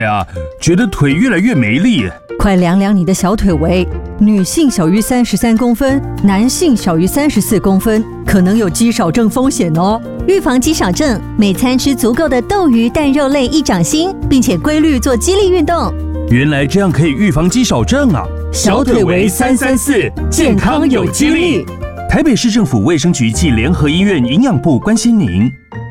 呀，觉得腿越来越没力。 快量量你的小腿围，女性小于33公分，男性小于34公分，可能有肌少症风险哦。 预防肌少症，每餐吃足够的豆鱼蛋肉类1掌心，并且规律做肌力运动。 原来这样可以预防肌少症啊！ 小腿围334，健康有肌力。 台北市政府卫生局暨联合医院营养部关心您。